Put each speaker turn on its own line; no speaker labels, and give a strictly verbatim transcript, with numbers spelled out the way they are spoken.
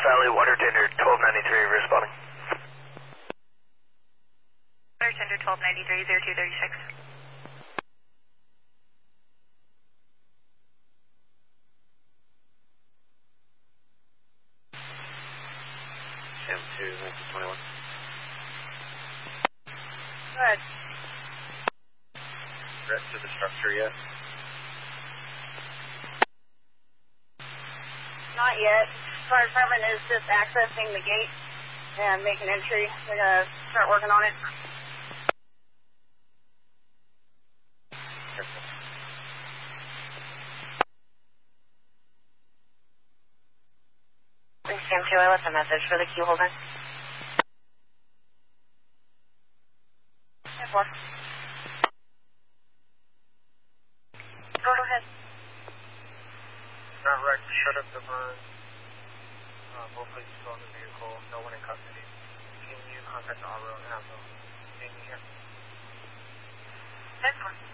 Valley, water tender twelve ninety-three, responding.
Water tender twelve ninety-three, zero two thirty-six.
M two, nineteen twenty-one.
Good.
Threat to the structure yet?
Not yet. Fire department is just accessing the gate and making entry. They're going to start working on it.
Careful.
Sam two, I left a message for the key holder. ten four. Go ahead.
Not wrecked, shut up the burn. Uh, both places go in the vehicle, no one in custody. Can you contact the R O and have them meet me here?
ten four.